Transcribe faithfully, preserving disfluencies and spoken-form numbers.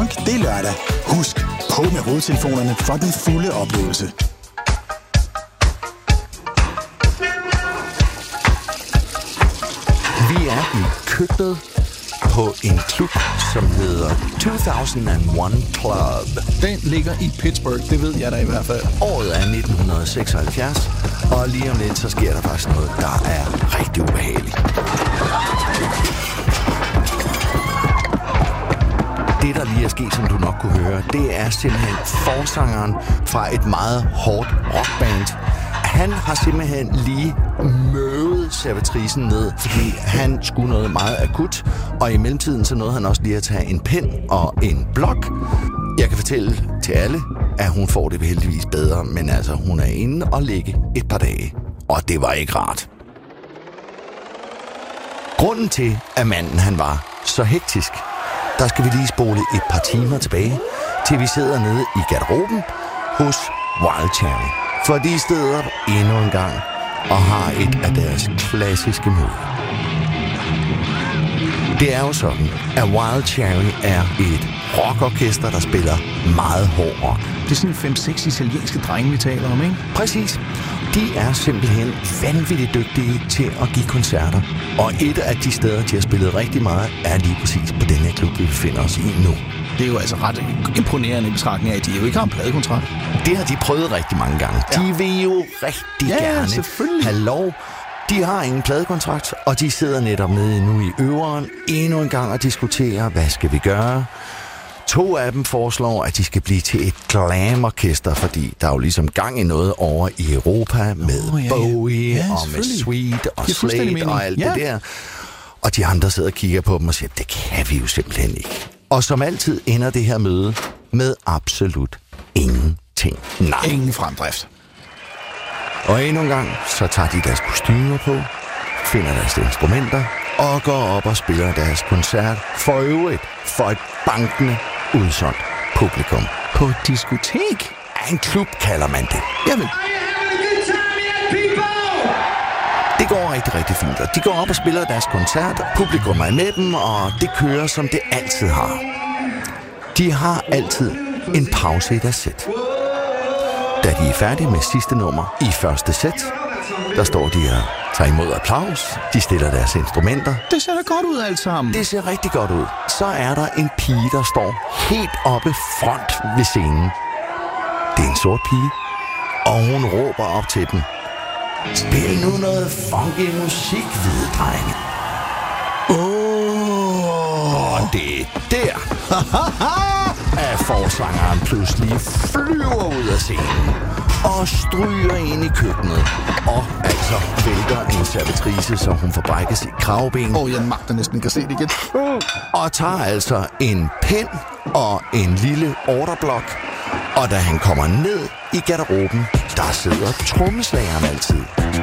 Rock, det er lørdag. Husk, på med hovedtelefonerne for den fulde oplevelse. Vi er i køkkenet på en klub, som hedder to tusind og et Club. Den ligger i Pittsburgh, det ved jeg da i hvert fald. Året er nitten seksoghalvfjerds, og lige om lidt, så sker der faktisk noget, der er rigtig ubehageligt. Det, der lige er sket, som du nok kunne høre, det er simpelthen forsangeren fra et meget hårdt rockband. Han har simpelthen lige møvet servitricen ned, fordi han skulle noget meget akut, og i mellemtiden så nåede han også lige at tage en pen og en blok. Jeg kan fortælle til alle, at hun får det heldigvis bedre, men altså hun er inde og ligge et par dage, og det var ikke rart. Grunden til, at manden han var så hektisk, der skal vi lige spole et par timer tilbage, til vi sidder nede i garderoben hos Wild Cherry. For de steder endnu en gang og har et af deres klassiske møder. Det er jo sådan, at Wild Cherry er et rockorkester, der spiller meget hård rock. Det er sådan fem seks italienske drenge, vi taler om, ikke? Præcis. De er simpelthen vanvittigt dygtige til at give koncerter. Og et af de steder, de har spillet rigtig meget, er lige præcis på den her klub, vi befinder os i nu. Det er jo altså ret imponerende i betragtning af, at de jo ikke har en pladekontrakt. Det har de prøvet rigtig mange gange. Ja. De vil jo rigtig ja, gerne have lov. De har ingen pladekontrakt, og de sidder netop nede nu i øveren endnu en gang og diskuterer, hvad skal vi gøre? To af dem foreslår, at de skal blive til et glamorkester, fordi der er jo ligesom gang i noget over i Europa med oh, ja, Bowie ja, og med Sweet og Slade og alt ja. det der. Og de andre sidder og kigger på dem og siger, det kan vi jo simpelthen ikke. Og som altid ender det her møde med absolut ingenting. Nej. Ingen fremdrift. Og endnu en gang, så tager de deres kostymer på, finder deres instrumenter og går op og spiller deres koncert for øvrigt for et bankende udsolgt publikum. På et diskotek? En klub kalder man det. Jamen. Det går rigtig, rigtig fint, og de går op og spiller deres koncert, publikum er med dem, og det kører, som det altid har. De har altid en pause i deres sæt. Da de er færdige med sidste nummer i første sæt, der står de og tager imod applaus, de stiller deres instrumenter. Det ser da godt ud alt sammen. Det ser rigtig godt ud. Så er der en pige, der står helt oppe front ved scenen. Det er en sort pige, og hun råber op til dem. Spil nu noget funky musik, hvide drenge. Oh. Og det er der, at forsangeren pludselig flyver ud af scenen og stryger ind i køkkenet. Og altså vælter en servitrice, som hun får brækket sit kravben. Åh, oh, jeg magter næsten ikke at se det igen. Uh. Og tager altså en pen og en lille orderblok. Og da han kommer ned i garderoben, der sidder trommeslageren altid.